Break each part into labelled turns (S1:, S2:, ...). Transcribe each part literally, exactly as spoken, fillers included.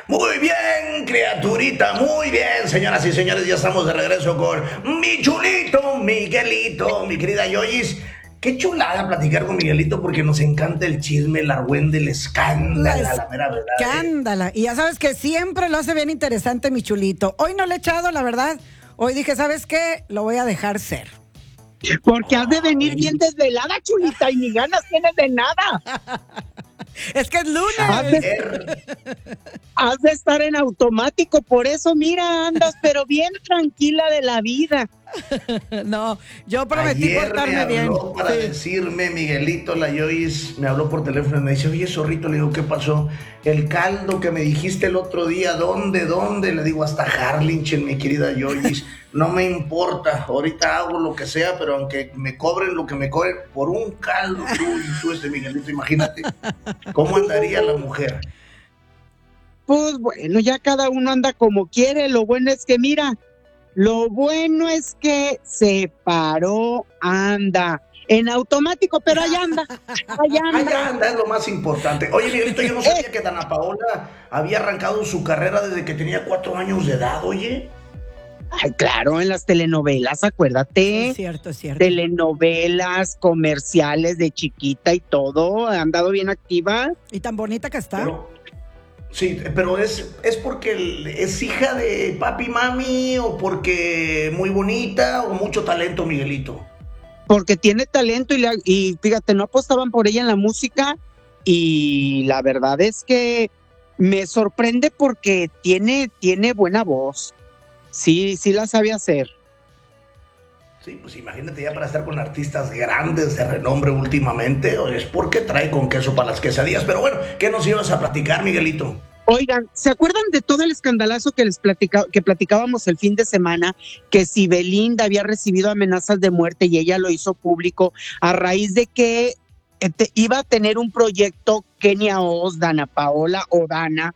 S1: Muy bien, criaturita, muy bien, señoras y señores, ya estamos de regreso con mi chulito, Miguelito, mi querida Yoyis. Qué chulada platicar con Miguelito porque nos encanta el chisme, el argüende, el escándalo,
S2: La
S1: la mera verdad. ¿eh?
S2: escándala. Y ya sabes que siempre lo hace bien interesante mi chulito. Hoy no le he echado, la verdad. Hoy dije, ¿sabes qué? Lo voy a dejar ser.
S3: Porque has de venir bien desvelada, chulita, y ni ganas tienes de nada.
S2: Es que es
S3: Has
S2: lunes.
S3: de, has de estar en automático, por eso, mira, andas, pero bien tranquila de la vida.
S2: No, yo prometí
S1: Ayer me
S2: portarme
S1: habló
S2: bien.
S1: para
S2: Sí.
S1: decirme, Miguelito, la Joyce, me habló por teléfono y me dice, oye, zorrito, le digo, ¿qué pasó? El caldo que me dijiste el otro día, ¿dónde, dónde? Le digo, hasta Harlingen, mi querida Joyce, no me importa, ahorita hago lo que sea, pero aunque me cobren lo que me cobren por un caldo, tú y tú, este Miguelito, imagínate, ¿cómo andaría la mujer?
S3: Pues bueno, ya cada uno anda como quiere, lo bueno es que, mira, lo bueno es que se paró, anda, en automático, pero allá anda, allá anda.
S1: Allá anda, es lo más importante. Oye, Miguelito, yo no sabía que Dana Paola había arrancado su carrera desde que tenía cuatro años de edad, oye.
S3: Ay, claro, en las telenovelas, acuérdate.
S2: Es cierto, es cierto.
S3: Telenovelas, comerciales de chiquita y todo, ha andado bien activa.
S2: Y tan bonita que está.
S1: Pero, sí, pero es, es porque es hija de papi y mami o porque muy bonita o mucho talento, Miguelito.
S3: Porque tiene talento y, la, y fíjate, no apostaban por ella en la música y la verdad es que me sorprende porque tiene, tiene buena voz. Sí, sí la sabe hacer.
S1: Sí, pues imagínate ya para estar con artistas grandes de renombre últimamente, o es porque trae con queso para las quesadillas. Pero bueno, ¿qué nos ibas a platicar, Miguelito?
S3: Oigan, ¿se acuerdan de todo el escandalazo que les platica, que platicábamos el fin de semana? Que si Belinda había recibido amenazas de muerte y ella lo hizo público a raíz de que eh, te, iba a tener un proyecto Kenia Oz, Dana Paola o Dana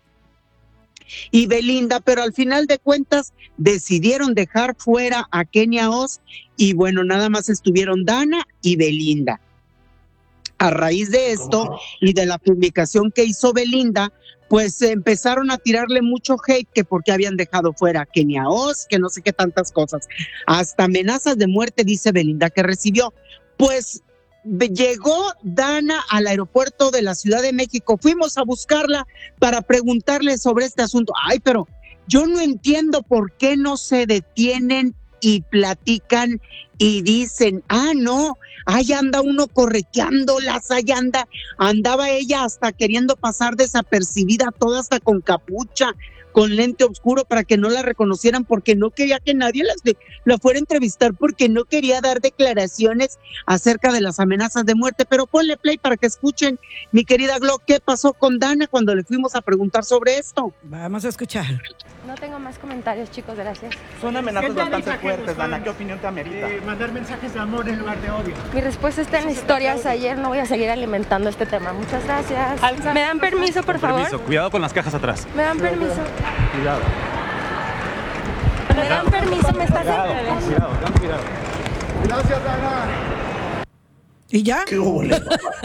S3: y Belinda, pero al final de cuentas decidieron dejar fuera a Kenia Oz y bueno, nada más estuvieron Dana y Belinda. A raíz de esto
S1: ¿Cómo?
S3: y de la publicación que hizo Belinda, pues empezaron a tirarle mucho hate que porque habían dejado fuera a Kenia Oz, que no sé qué tantas cosas. Hasta amenazas de muerte, dice Belinda, que recibió. Pues llegó Dana al aeropuerto de la Ciudad de México, fuimos a buscarla para preguntarle sobre este asunto. Ay, pero yo no entiendo por qué no se detienen y platican y dicen, ah, no, ahí anda uno correteándolas, ahí anda, andaba ella hasta queriendo pasar desapercibida, toda hasta con capucha, con lente oscuro para que no la reconocieran, porque no quería que nadie las de, la fuera a entrevistar, porque no quería dar declaraciones acerca de las amenazas de muerte. Pero ponle play para que escuchen, mi querida Glo, ¿qué pasó con Dana cuando le fuimos a preguntar sobre esto?
S2: Vamos a escuchar.
S4: No tengo más comentarios, chicos, gracias.
S5: Son amenazas bastante
S6: mensaje
S5: fuertes,
S6: buscan,
S5: Dana. ¿Qué opinión te amerita?
S6: eh, mandar mensajes de amor en lugar de odio.
S4: Mi respuesta está en historias ayer, no voy a seguir alimentando este tema. Muchas gracias. ¿Me dan permiso, por favor?
S5: Permiso, cuidado con las cajas atrás.
S4: ¿Me dan permiso?
S5: Cuidado.
S4: ¿Me dan permiso? ¿Me estás
S5: Cuidado, cuidado, ten cuidado.
S6: Gracias, Dana.
S2: ¿Y ya?
S1: ¿Qué hubo, le, papá?